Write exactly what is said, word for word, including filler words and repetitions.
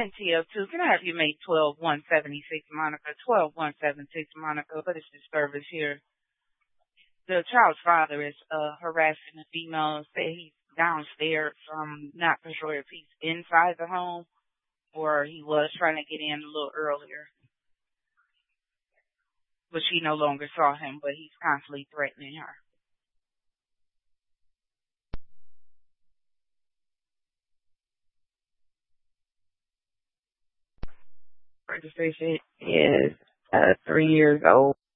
N T F two, can I have you make twelve one seventy-six, Monica? twelve one seventy-six, Monica. What is this service here? The child's father is uh, harassing the female. Say he's downstairs. So I'm not for sure if he's inside the home or he was trying to get in a little earlier. But she no longer saw him, but he's constantly threatening her. Registration is uh, three years old.